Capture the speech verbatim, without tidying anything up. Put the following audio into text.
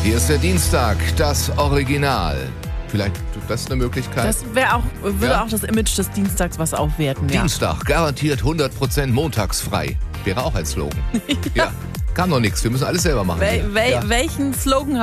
Hier ist der Dienstag, das Original. Vielleicht das ist eine Möglichkeit. Das wäre auch, würde Ja. auch das Image des Dienstags was aufwerten. Ja. Dienstag, garantiert hundert Prozent montagsfrei. Wäre auch ein Slogan. ja. Kam noch nichts, wir müssen alles selber machen. Wel, wel, ja. Welchen Slogan